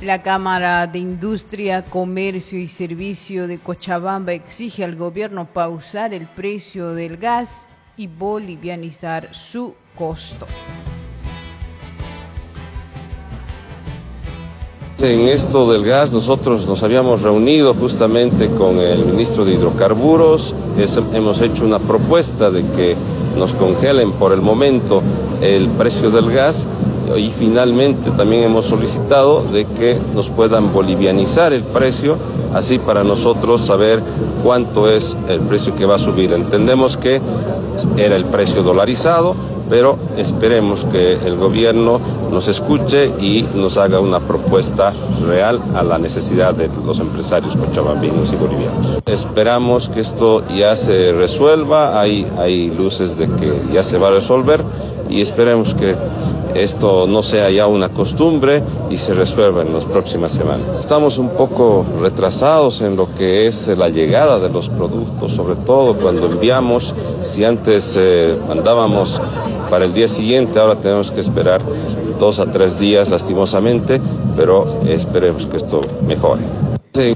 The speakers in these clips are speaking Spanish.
La Cámara de Industria, Comercio y Servicio de Cochabamba exige al gobierno pausar el precio del gas y bolivianizar su costo. En esto del gas, nosotros nos habíamos reunido justamente con el ministro de Hidrocarburos. Hemos hecho una propuesta de que nos congelen por el momento el precio del gas y finalmente también hemos solicitado de que nos puedan bolivianizar el precio, así para nosotros saber cuánto es el precio que va a subir. Entendemos que era el precio dolarizado, pero esperemos que el gobierno nos escuche y nos haga una propuesta real a la necesidad de los empresarios cochabambinos y bolivianos. Esperamos que esto ya se resuelva, hay luces de que ya se va a resolver y esperemos que esto no sea ya una costumbre y se resuelva en las próximas semanas. Estamos un poco retrasados en lo que es la llegada de los productos, sobre todo cuando enviamos. Si antes mandábamos para el día siguiente, ahora tenemos que esperar 2 a 3 días lastimosamente, pero esperemos que esto mejore. Sí.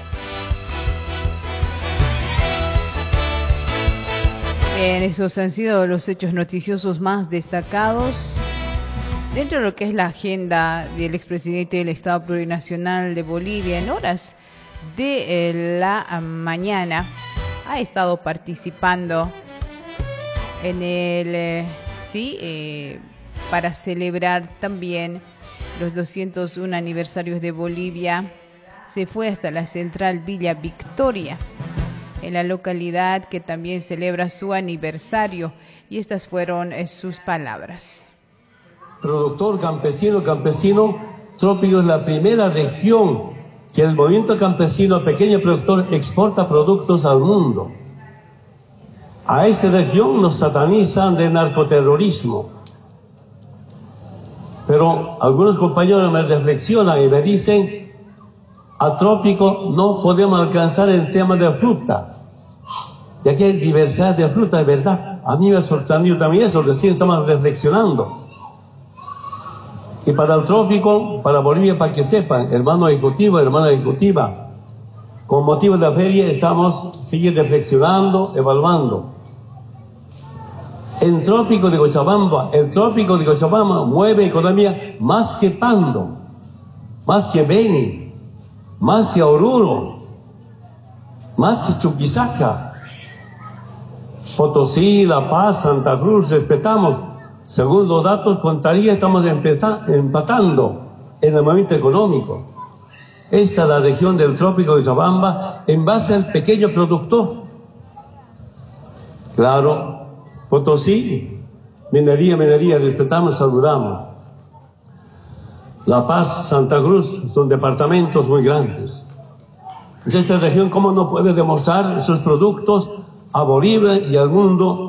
Bien, esos han sido los hechos noticiosos más destacados dentro de lo que es la agenda del expresidente del Estado Plurinacional de Bolivia. En horas de la mañana ha estado participando en el para celebrar también los 201 aniversarios de Bolivia. Se fue hasta la central Villa Victoria, en la localidad que también celebra su aniversario, y estas fueron sus palabras. Productor campesino, Trópico es la primera región que el movimiento campesino, pequeño productor, exporta productos al mundo. A esa región nos satanizan de narcoterrorismo. Pero algunos compañeros me reflexionan y me dicen, a Trópico no podemos alcanzar el tema de fruta. Y aquí hay diversidad de fruta, de verdad. A mí me ha sorprendido también eso, recién estamos reflexionando. Y para el Trópico, para Bolivia, para que sepan, hermano ejecutivo, hermana ejecutiva, con motivo de la feria estamos siguiendo reflexionando, evaluando. El Trópico de Cochabamba mueve economía más que Pando, más que Beni, más que Oruro, más que Chuquisaca, Potosí, La Paz, Santa Cruz, respetamos. Según los datos, contaría, estamos empatando en el movimiento económico. Esta es la región del Trópico de Cochabamba en base al pequeño productor. Claro, Potosí, minería, respetamos, saludamos. La Paz, Santa Cruz, son departamentos muy grandes. Esta región, ¿cómo no puede demostrar sus productos a Bolivia y al mundo?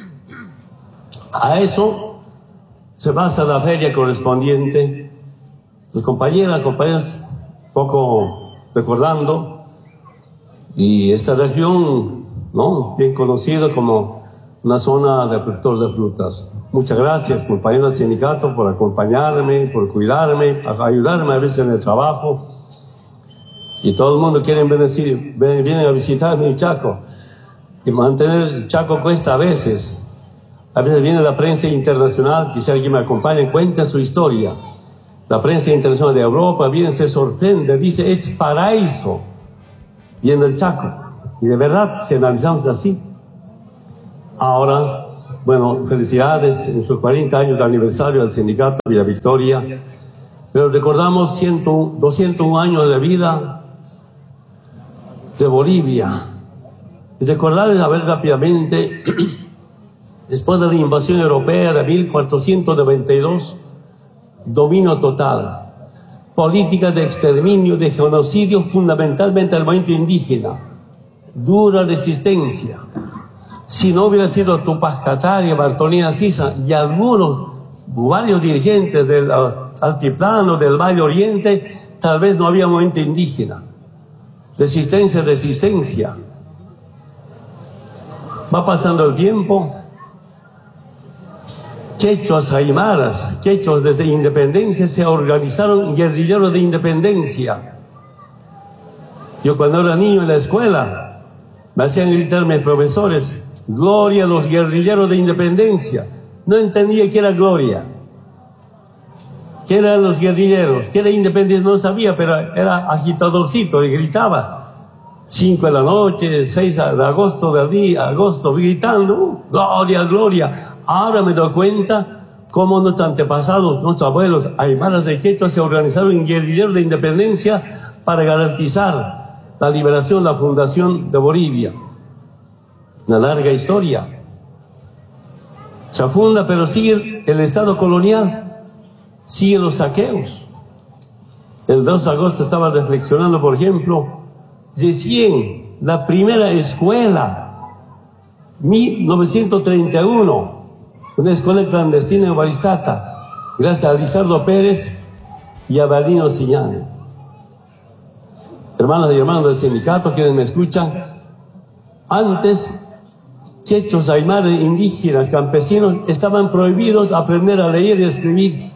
A eso se basa la feria correspondiente. Sus compañeros, poco recordando, y esta región, ¿no?, bien conocida como una zona de productor de frutas. Muchas gracias, compañeros del sindicato, por acompañarme, por cuidarme, ayudarme a veces en el trabajo. Y todo el mundo quiere vienen a visitar mi Chaco. Y mantener el Chaco cuesta a veces. A veces viene la prensa internacional, quisiera que me acompañen, cuenten su historia. La prensa internacional de Europa viene, se sorprende, dice, es paraíso. Viene el Chaco. Y de verdad, si analizamos así. Ahora, bueno, felicidades en sus 40 años de aniversario del sindicato Villa Victoria. Pero recordamos 201 años de vida de Bolivia. Y recordarles, a ver rápidamente, después de la invasión europea de 1492, dominio total, políticas de exterminio, de genocidio, fundamentalmente al movimiento indígena, dura resistencia. Si no hubiera sido Tupac Katari, Bartolina Sisa y varios dirigentes del altiplano, del Valle Oriente, tal vez no había movimiento indígena. Resistencia. Va pasando el tiempo. Quechuas, aymaras, quechuas desde independencia se organizaron guerrilleros de independencia. Yo cuando era niño en la escuela me hacían gritar mis profesores: gloria a los guerrilleros de independencia. No entendía qué era gloria, qué eran los guerrilleros, qué era independencia, no sabía, pero era agitadorcito y gritaba. 5 de la noche, 6 de agosto del día, agosto, gritando, gloria, gloria. Ahora me doy cuenta cómo nuestros antepasados, nuestros abuelos, aymaras de Quechua se organizaron en guerrilleros de independencia para garantizar la liberación, la fundación de Bolivia. Una larga historia. Se funda, pero sigue el Estado colonial, sigue los saqueos. El 2 de agosto estaba reflexionando, por ejemplo, recién la primera escuela, 1931, una escuela clandestina en Barizata, gracias a Lizardo Pérez y a Balino Siñane. Hermanas y hermanos del sindicato, quienes me escuchan, antes quechos, aymaras, indígenas, campesinos estaban prohibidos aprender a leer y escribir.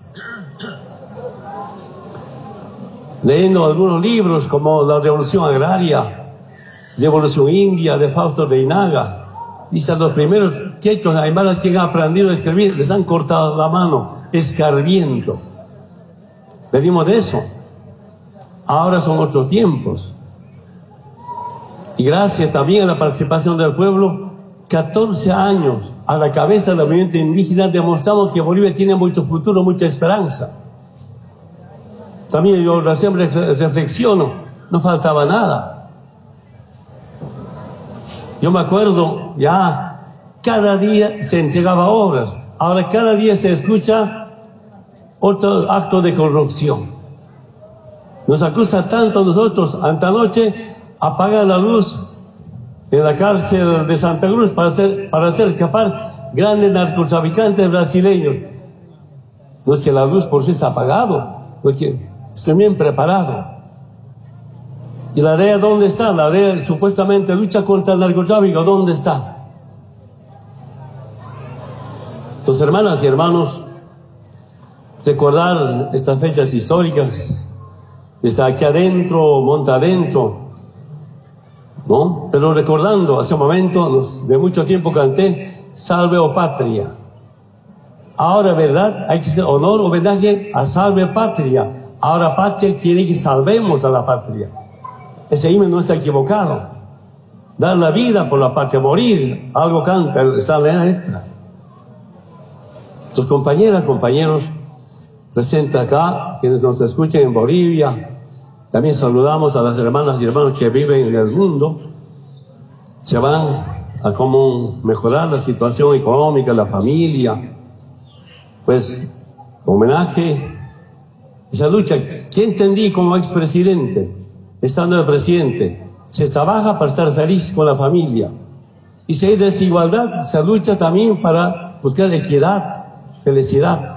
Leyendo algunos libros como La Revolución Agraria, Revolución India de Fausto Reinaga, dice: a los primeros quechos, aymaras que han aprendido a escribir les han cortado la mano, escarmiento. Venimos de eso. Ahora son otros tiempos. Y gracias también a la participación del pueblo, 14 años a la cabeza del movimiento indígena, demostramos que Bolivia tiene mucho futuro, mucha esperanza. También yo siempre reflexiono, no faltaba nada. Yo me acuerdo, ya cada día se entregaba obras, ahora cada día se escucha otro acto de corrupción. Nos acusa tanto a nosotros. Antanoche apagan la luz en la cárcel de Santa Cruz para hacer escapar grandes narcotraficantes brasileños. No es que la luz por sí se ha apagado, porque estoy bien preparado. ¿Y la DEA dónde está? La DEA supuestamente lucha contra el narcotráfico, ¿dónde está? Entonces, hermanas y hermanos, recordar estas fechas históricas, desde aquí adentro, monta adentro, ¿no? Pero recordando, hace un momento, de mucho tiempo canté Salve o Patria. Ahora, ¿verdad? Hay que hacer honor, homenaje a Salve Patria. Ahora patria quiere que salvemos a la patria. Ese himno no está equivocado. Dar la vida por la patria, morir, algo canta, está en la letra. Tus compañeras, compañeros, presentes acá, quienes nos escuchen en Bolivia, también saludamos a las hermanas y hermanos que viven en el mundo. Se van a cómo mejorar la situación económica, la familia. Pues, homenaje, esa lucha que entendí como expresidente, estando de presidente, se trabaja para estar feliz con la familia. Y si hay desigualdad, se lucha también para buscar equidad, felicidad.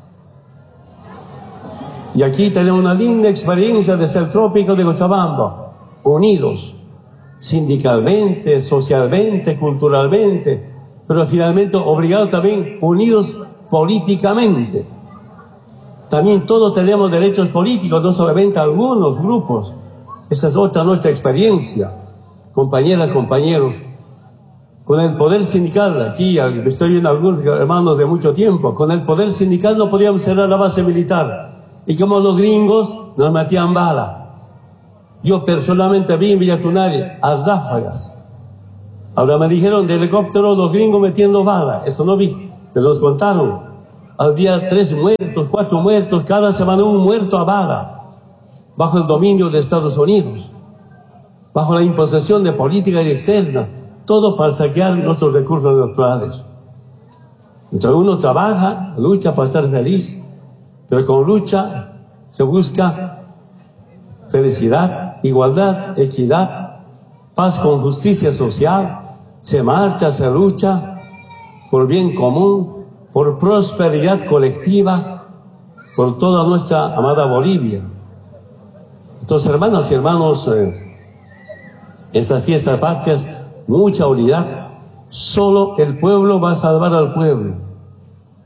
Y aquí tenemos una linda experiencia desde el trópico de Cochabamba, unidos, sindicalmente, socialmente, culturalmente, pero finalmente obligados también, unidos políticamente. También todos tenemos derechos políticos, no solamente algunos grupos. Esa es otra nuestra experiencia, compañeras, compañeros. Con el poder sindical, aquí estoy viendo algunos hermanos de mucho tiempo, con el poder sindical no podíamos cerrar la base militar. Y como los gringos nos metían bala. Yo personalmente vi en Villa Tunari a ráfagas. Ahora me dijeron de helicóptero los gringos metiendo bala. Eso no vi, me los contaron. Al día 3 muertos, 4 muertos, cada semana un muerto a bala. Bajo el dominio de Estados Unidos. Bajo la imposición de política externa. Todo para saquear nuestros recursos naturales. Entonces uno trabaja, lucha para estar feliz. Pero con lucha se busca felicidad, igualdad, equidad, paz con justicia social. Se marcha, se lucha por bien común, por prosperidad colectiva, por toda nuestra amada Bolivia. Entonces, hermanas y hermanos, estas fiestas patrias, mucha unidad. Solo el pueblo va a salvar al pueblo.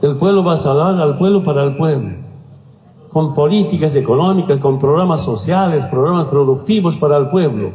El pueblo va a salvar al pueblo para el pueblo, con políticas económicas, con programas sociales, programas productivos para el pueblo.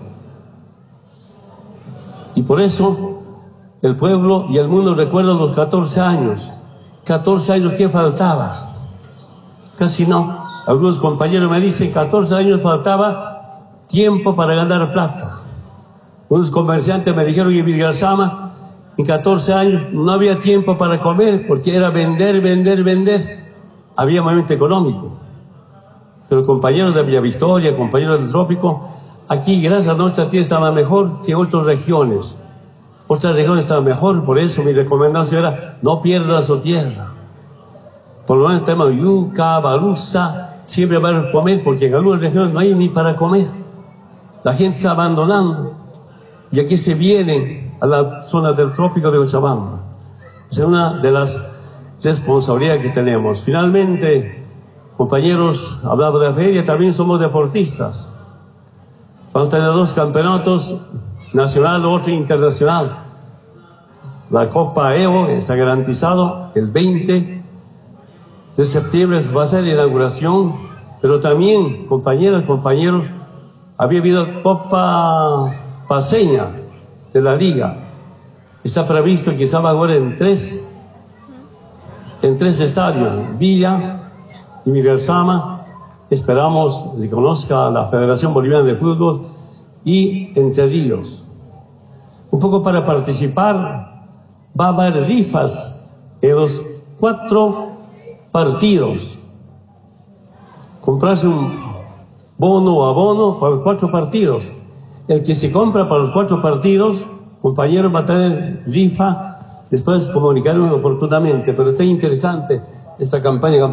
Y por eso el pueblo y el mundo recuerdan los 14 años. 14 años, ¿qué faltaba? Casi no. Algunos compañeros me dicen, 14 años faltaba tiempo para ganar plata. Unos comerciantes me dijeron que en Vilgarzama, en 14 años no había tiempo para comer, porque era vender, vender, vender. Había movimiento económico. Pero compañeros de Villa Victoria, compañeros del Trópico, aquí, gracias a nuestra tierra, estaba mejor que otras regiones. Otras regiones estaban mejor, por eso mi recomendación era, no pierda su tierra. Por lo menos tenemos yuca, baluza, siempre van a comer, porque en algunas regiones no hay ni para comer. La gente está abandonando. Y aquí se vienen a la zona del Trópico de Cochabamba. Es una de las responsabilidades que tenemos. Finalmente, compañeros, hablando de la feria, también somos deportistas. Vamos a tener 2 campeonatos, nacional, otro internacional. La Copa Evo está garantizado el 20 de septiembre, va a ser la inauguración, pero también, compañeras, compañeros, había habido Copa Paceña de la Liga. Está previsto que se va ahora en tres estadios, Villa y Vilgarzama. Esperamos que conozca la Federación Boliviana de Fútbol y Entre Ríos. Un poco para participar, va a haber rifas en los 4 partidos. Comprarse un bono o abono para los 4 partidos. El que se compra para los 4 partidos, compañero, va a tener rifa. Después comunicarlo oportunamente, pero está interesante esta campaña.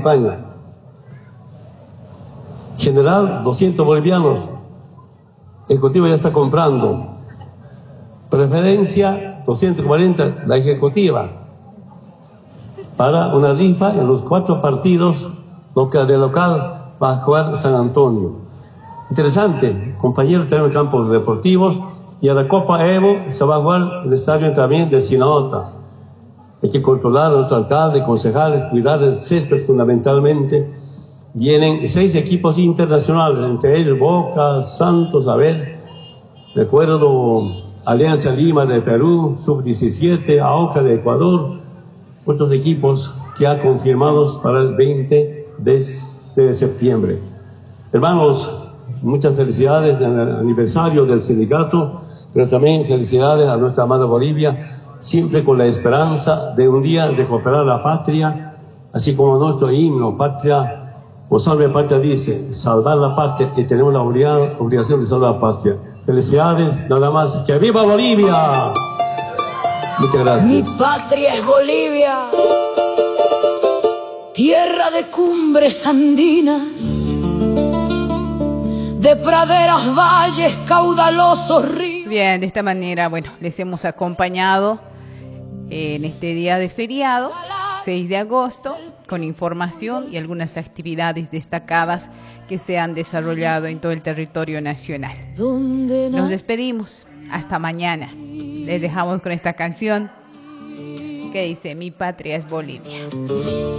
General, 200 bolivianos. Ejecutivo ya está comprando. Preferencia, 240, la ejecutiva. Para una rifa en los 4 partidos de local va a jugar San Antonio. Interesante, compañeros, tenemos campos deportivos y a la Copa Evo se va a jugar el estadio también de Sinota. Hay que controlar a nuestro alcalde, concejales, cuidar el césped fundamentalmente. Vienen 6 equipos internacionales, entre ellos Boca, Santos, recuerdo Alianza Lima de Perú, Sub-17, AOCA de Ecuador, otros equipos ya confirmados para el 20 de septiembre. Hermanos, muchas felicidades en el aniversario del sindicato, pero también felicidades a nuestra amada Bolivia, siempre con la esperanza de un día recuperar la patria, así como nuestro himno, patria, o salve patria, dice, salvar la patria, y tenemos la obligación de salvar la patria. Felicidades, nada más, ¡que viva Bolivia! Muchas gracias. Mi patria es Bolivia, tierra de cumbres andinas, de praderas, valles, caudalosos ríos. Bien, de esta manera, bueno, les hemos acompañado en este día de feriado, 6 de agosto, con información y algunas actividades destacadas que se han desarrollado en todo el territorio nacional. Nos despedimos, hasta mañana. Les dejamos con esta canción que dice: Mi patria es Bolivia.